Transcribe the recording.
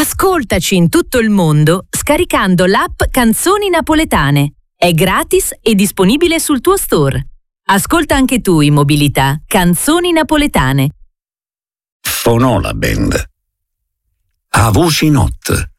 Ascoltaci in tutto il mondo scaricando l'app Canzoni Napoletane. È gratis e disponibile sul tuo store. Ascolta anche tu in mobilità Canzoni Napoletane. Fonola Band. A voci notte.